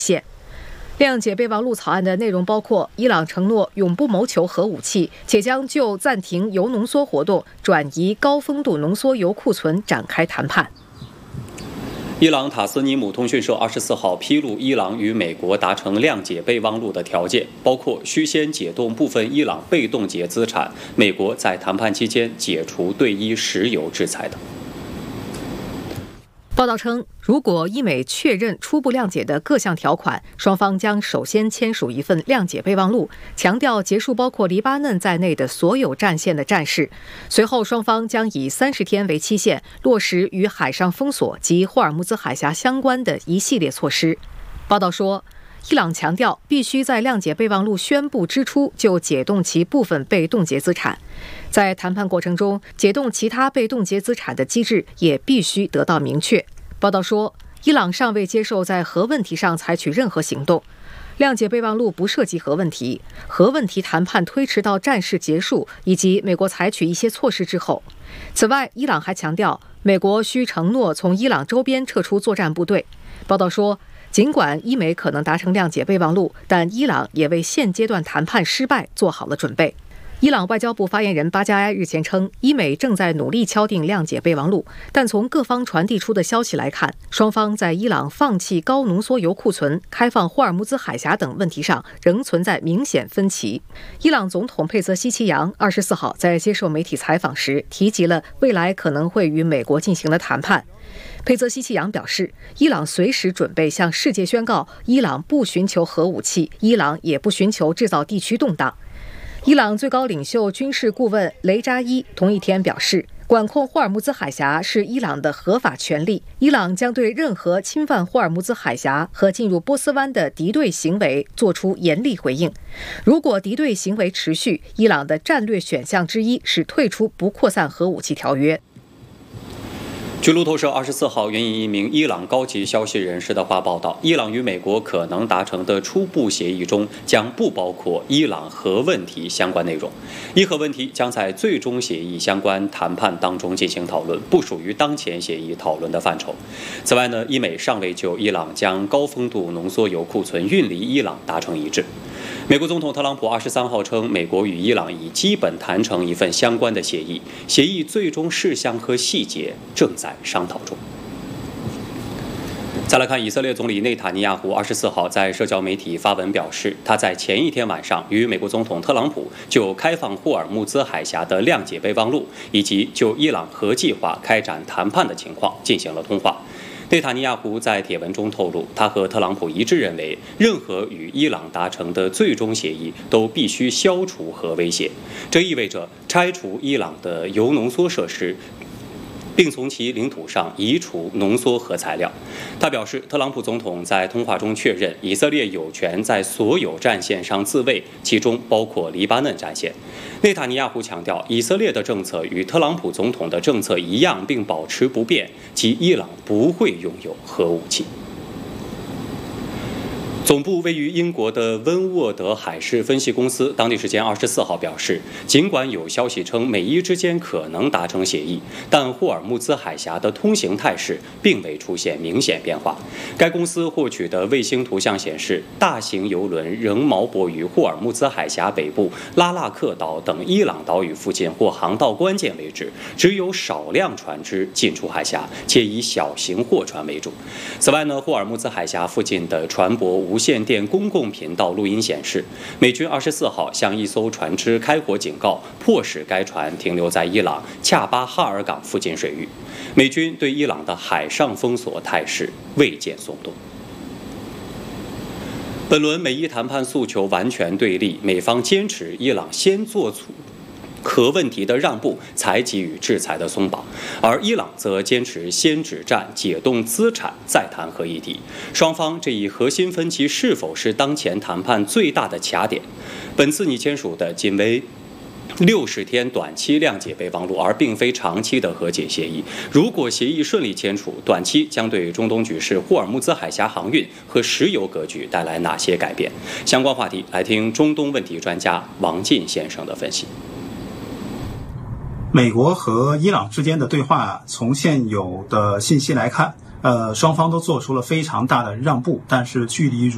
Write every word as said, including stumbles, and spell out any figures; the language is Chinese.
现。谅解备忘录草案的内容包括：伊朗承诺永不谋求核武器，且将就暂停铀浓缩活动、转移高丰度浓缩铀库存展开谈判。 伊朗塔斯尼姆通讯社二十四号披露，伊朗与美国达成谅解备忘录的条件，包括需先解冻部分伊朗被冻结资产，美国在谈判期间解除对伊石油制裁等。 报道称，如果伊美确认初步谅解的各项条款，双方将首先签署一份谅解备忘录，强调结束包括黎巴嫩在内的所有战线的战事。随后，双方将以三十天为期限，落实与海上封锁及霍尔木兹海峡相关的一系列措施。报道说，伊朗强调必须在谅解备忘录宣布之初就解冻其部分被冻结资产，在谈判过程中，解冻其他被冻结资产的机制也必须得到明确。报道说，伊朗尚未接受在核问题上采取任何行动。谅解备忘录不涉及核问题，核问题谈判推迟到战事结束以及美国采取一些措施之后。此外，伊朗还强调，美国需承诺从伊朗周边撤出作战部队。报道说，尽管伊美可能达成谅解备忘录，但伊朗也为现阶段谈判失败做好了准备。伊朗外交部发言人巴加埃日前称，伊美正在努力敲定谅解备忘录，但从各方传递出的消息来看，双方在伊朗放弃高浓缩铀库存、开放霍尔木兹海峡等问题上仍存在明显分歧。伊朗总统佩泽希奇扬二十四号在接受媒体采访时提及了未来可能会与美国进行的谈判。佩泽希奇扬表示，伊朗随时准备向世界宣告，伊朗不寻求核武器，伊朗也不寻求制造地区动荡。伊朗最高领袖军事顾问雷扎伊同一天表示，管控霍尔木兹海峡是伊朗的合法权利，伊朗将对任何侵犯霍尔木兹海峡和进入波斯湾的敌对行为作出严厉回应。如果敌对行为持续，伊朗的战略选项之一是退出不扩散核武器条约。 据路透社二十四号援引一名伊朗高级消息人士的话报道，伊朗与美国可能达成的初步协议中将不包括伊朗核问题相关内容，伊核问题将在最终协议相关谈判当中进行讨论，不属于当前协议讨论的范畴。此外呢，伊美尚未就伊朗将高丰度浓缩铀库存运离伊朗达成一致。美国总统特朗普二十三号称，美国与伊朗已基本谈成一份相关的协议，协议最终事项和细节正在商讨中。再来看以色列总理内塔尼亚胡二十四号在社交媒体发文表示，他在前一天晚上与美国总统特朗普就开放霍尔木兹海峡的谅解备忘录以及就伊朗核计划开展谈判的情况进行了通话。内塔尼亚胡在帖文中透露，他和特朗普一致认为，任何与伊朗达成的最终协议都必须消除核威胁，这意味着拆除伊朗的铀浓缩设施，并从其领土上移除浓缩核材料。他表示，特朗普总统在通话中确认，以色列有权在所有战线上自卫，其中包括黎巴嫩战线。内塔尼亚胡强调，以色列的政策与特朗普总统的政策一样，并保持不变，即伊朗不会拥有核武器。总部位于英国的温沃德海事分析公司当地时间二十四号表示，尽管有消息称美伊之间可能达成协议，但霍尔木兹海峡的通行态势并未出现明显变化。该公司获取的卫星图像显示，大型油轮仍锚泊于霍尔木兹海峡北部拉纳克岛等伊朗岛屿附近或航道关键位置，只有少量船只进出海峡，且以小型货船为主。此外呢，霍尔木兹海峡附近的船舶无线电公共频道录音显示，美军二十四号向一艘船只开火警告，迫使该船停留在伊朗恰巴哈尔港附近水域。美军对伊朗的海上封锁态势未见松动。本轮美伊谈判诉求完全对立，美方坚持伊朗先做出核问题的让步，才给予制裁的松绑，而伊朗则坚持先止战、解冻资产，再谈核议题。双方这一核心分歧是否是当前谈判最大的卡点？本次拟签署的仅为六十天短期谅解备忘录，而并非长期的和解协议。如果协议顺利签署，短期将对中东局势、霍尔木兹海峡航运和石油格局带来哪些改变？相关话题，来听中东问题专家王进先生的分析。 美国和伊朗之间的对话，从现有的信息来看，呃，双方都做出了非常大的让步，但是距离如